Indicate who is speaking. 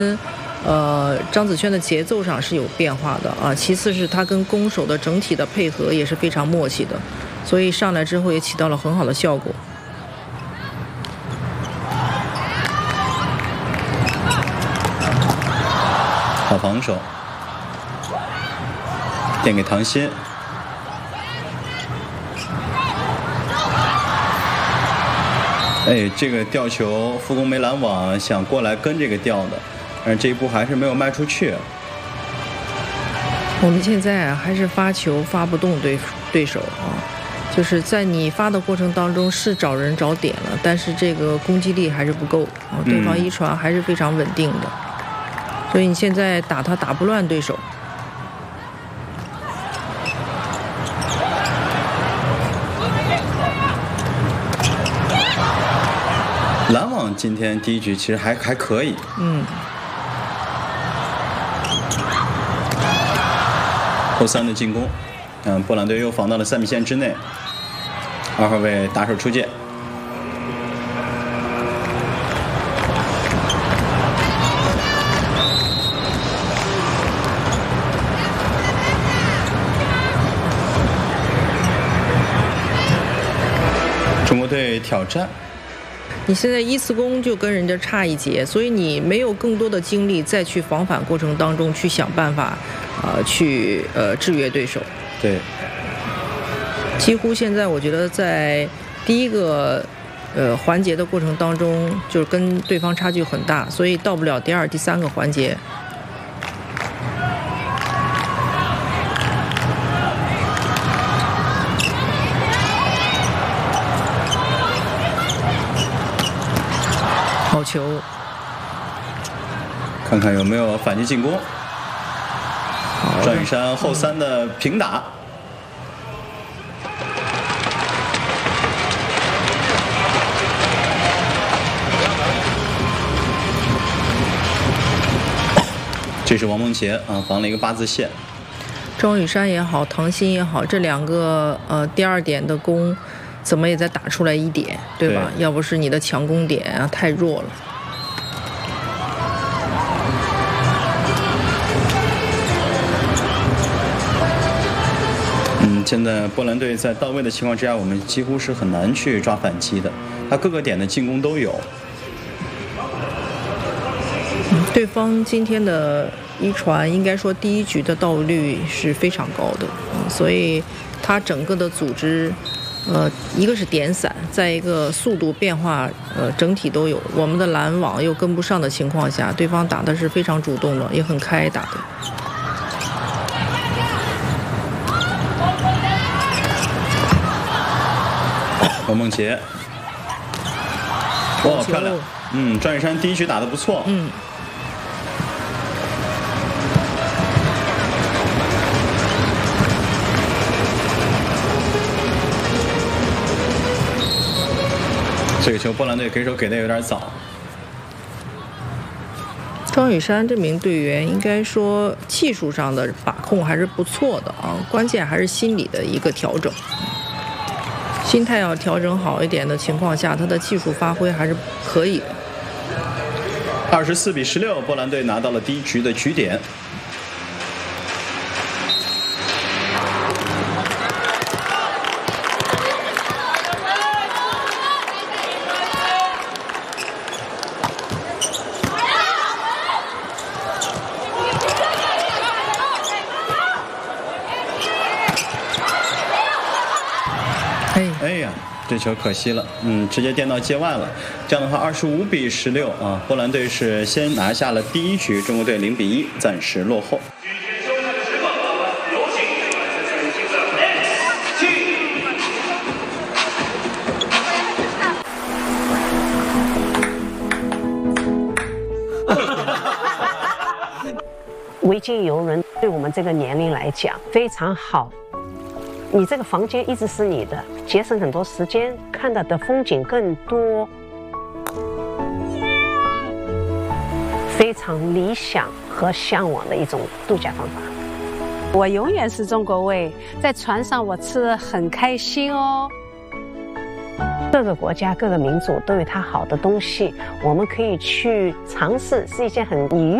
Speaker 1: 张子萱的节奏上是有变化的啊。其次是他跟攻手的整体的配合也是非常默契的，所以上来之后也起到了很好的效果。
Speaker 2: 好防守，垫给唐鑫。哎，这个吊球，副攻没拦网，想过来跟这个吊的，但是这一步还是没有迈出去。
Speaker 1: 我们现在还是发球发不动对手啊，就是在你发的过程当中是找人找点了，但是这个攻击力还是不够啊，对方一传还是非常稳定的，所以你现在打他打不乱对手。
Speaker 2: 拦网今天第一局其实还可以。后三的进攻，波兰队又防到了3米线之内。2号位打手出界。中国队挑战。
Speaker 1: 你现在一次攻就跟人家差一截，所以你没有更多的精力再去防反过程当中去想办法，去制约对手。
Speaker 2: 对。
Speaker 1: 几乎现在我觉得在第一个环节的过程当中，就是跟对方差距很大，所以到不了第2、第3个环节。好球！
Speaker 2: 看看有没有反击进攻。赵雨山后三的平打。这是王梦洁啊，防了一个8字线。
Speaker 1: 赵雨山也好，唐鑫也好，这2个第2点的攻。怎么也再打出来1点，对吧？要不是你的强攻点啊太弱了。
Speaker 2: 现在波兰队在到位的情况之下，我们几乎是很难去抓反击的。他各个点的进攻都有。
Speaker 1: 对方今天的一传，应该说第1局的到位率是非常高的，所以他整个的组织。一个是点散，再一个速度变化，整体都有。我们的拦网又跟不上的情况下，对方打的是非常主动的，也很开打的。
Speaker 2: 王梦洁，哇，漂亮！赵雨山第1局打得不错。这个球波兰队给手给的有点早。
Speaker 1: 张雨山这名队员应该说技术上的把控还是不错的啊，关键还是心理的一个调整。心态要调整好一点的情况下，他的技术发挥还是可以的。
Speaker 2: 24比16，波兰队拿到了第1局的局点。哎呀，这球可惜了，直接垫到界外了。这样的话，25比16啊，波兰队是先拿下了第1局，中国队0比1，暂时落后。
Speaker 3: 维京游轮对我们这个年龄来讲非常好。你这个房间一直是你的，节省很多时间，看到的风景更多，非常理想和向往的一种度假方法。
Speaker 4: 我永远是中国胃，在船上我吃得很开心哦。
Speaker 3: 各个国家、各个民族都有它好的东西，我们可以去尝试，是一件很愉悦